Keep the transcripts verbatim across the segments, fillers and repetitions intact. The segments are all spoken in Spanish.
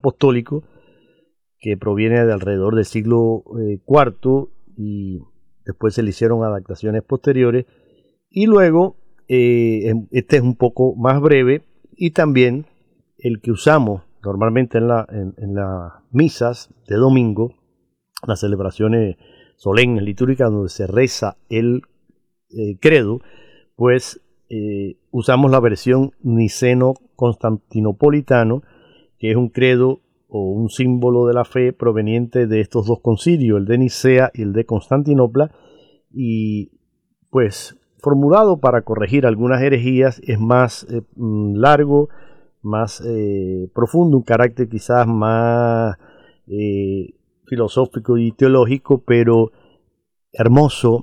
apostólico que proviene de alrededor del siglo eh, cuarto y después se le hicieron adaptaciones posteriores. Y luego, eh, este es un poco más breve y también el que usamos normalmente en, la, en, en las misas de domingo, las celebraciones solemnes, litúrgicas, donde se reza el eh, credo, pues eh, usamos la versión niceno-constantinopolitano, que es un credo o un símbolo de la fe proveniente de estos dos concilios, el de Nicea y el de Constantinopla, y pues formulado para corregir algunas herejías, es más eh, largo, más eh, profundo, un carácter quizás más eh, filosófico y teológico, pero hermoso,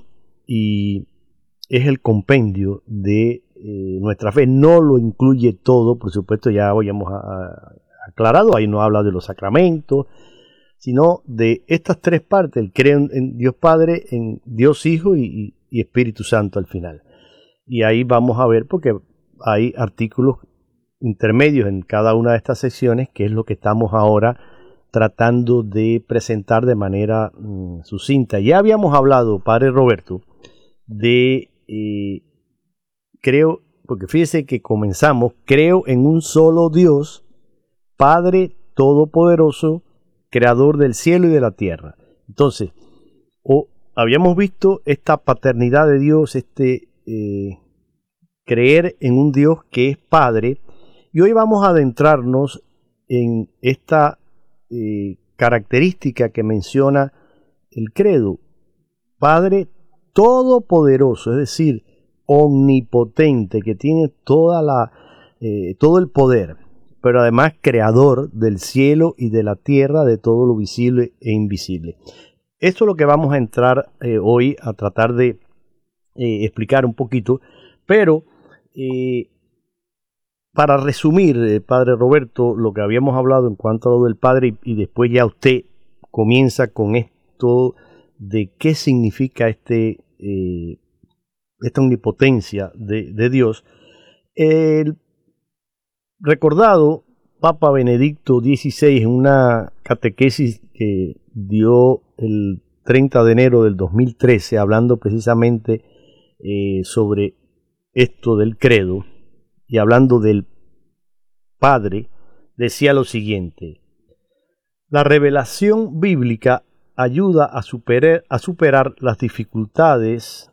y es el compendio de eh, nuestra fe. No lo incluye todo, por supuesto, ya habíamos a, a, aclarado, ahí no habla de los sacramentos, sino de estas tres partes: el creo en, en Dios Padre, en Dios Hijo y, y Espíritu Santo al final. Y ahí vamos a ver, porque hay artículos intermedios en cada una de estas secciones, que es lo que estamos ahora tratando de presentar de manera mm, sucinta. Ya habíamos hablado, Padre Roberto, de, eh, creo, porque fíjese que comenzamos, creo en un solo Dios, Padre Todopoderoso, Creador del cielo y de la tierra. Entonces, o, habíamos visto esta paternidad de Dios, este eh, creer en un Dios que es Padre, y hoy vamos a adentrarnos en esta eh, característica que menciona el credo: Padre Todopoderoso, es decir, omnipotente, que tiene toda la, eh, todo el poder, pero además creador del cielo y de la tierra, de todo lo visible e invisible. Esto es lo que vamos a entrar eh, hoy a tratar de eh, explicar un poquito, pero eh, para resumir, eh, Padre Roberto, lo que habíamos hablado en cuanto a lo del Padre, y, y después ya usted comienza con esto de qué significa este, eh, esta omnipotencia de, de Dios. El recordado Papa Benedicto dieciséis, en una catequesis que dio el treinta de enero del dos mil trece, hablando precisamente eh, sobre esto del credo y hablando del Padre, decía lo siguiente: la revelación bíblica ayuda a superar, a superar las dificultades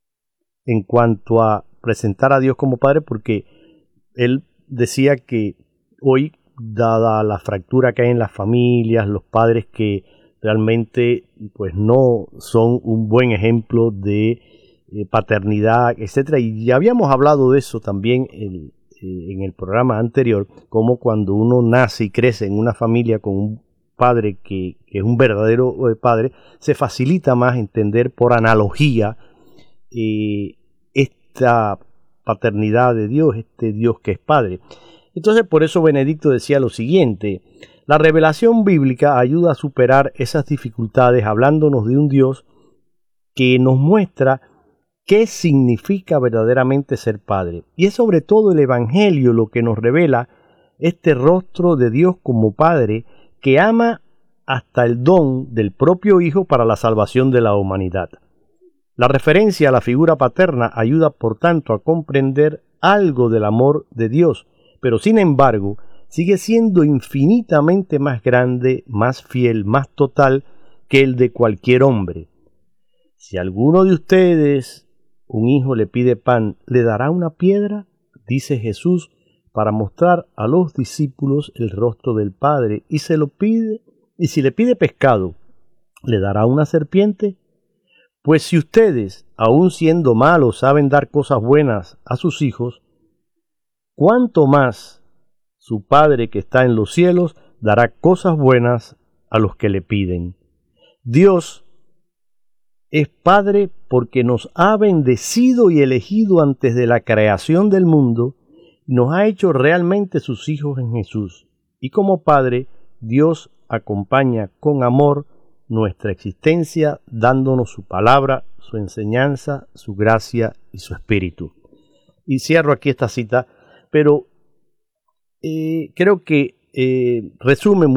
en cuanto a presentar a Dios como Padre, porque él decía que hoy, dada la fractura que hay en las familias, los padres que realmente pues no son un buen ejemplo de eh, paternidad, etcétera, y ya habíamos hablado de eso también en, en el programa anterior, como cuando uno nace y crece en una familia con un padre que, que es un verdadero padre, se facilita más entender por analogía eh, esta paternidad de Dios, este Dios que es Padre. Entonces, por eso Benedicto decía lo siguiente: la revelación bíblica ayuda a superar esas dificultades, hablándonos de un Dios que nos muestra qué significa verdaderamente ser Padre. Y es sobre todo el Evangelio lo que nos revela este rostro de Dios como Padre, que ama hasta el don del propio Hijo para la salvación de la humanidad. La referencia a la figura paterna ayuda, por tanto, a comprender algo del amor de Dios, pero sin embargo sigue siendo infinitamente más grande, más fiel, más total que el de cualquier hombre. Si alguno de ustedes, un hijo, le pide pan, ¿le dará una piedra?, dice Jesús, para mostrar a los discípulos el rostro del Padre. Y se lo pide, y si le pide pescado, ¿le dará una serpiente? Pues si ustedes, aun siendo malos, saben dar cosas buenas a sus hijos, ¿cuánto más su Padre que está en los cielos dará cosas buenas a los que le piden? Dios es Padre porque nos ha bendecido y elegido antes de la creación del mundo, y nos ha hecho realmente sus hijos en Jesús. Y como Padre, Dios acompaña con amor nuestra existencia, dándonos su palabra, su enseñanza, su gracia y su espíritu. Y cierro aquí esta cita, pero eh, creo que eh, resume